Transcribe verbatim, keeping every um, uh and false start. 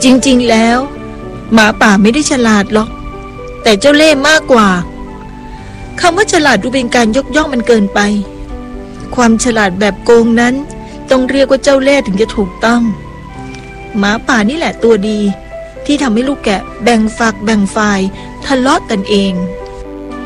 จริงๆแล้วหมาป่าไม่ได้ฉลาดหรอกแต่เจ้าเล่ห์มากกว่าคำว่าฉลาดดูเป็นการยกย่องมันเกินไปความฉลาดแบบโกงนั้นต้องเรียกว่าเจ้าเล่ห์ถึงจะถูกต้องหมาป่านี่แหละตัวดีที่ทำให้ลูกแกะแบ่งฝักแบ่งฝ่ายทะเลาะกันเอง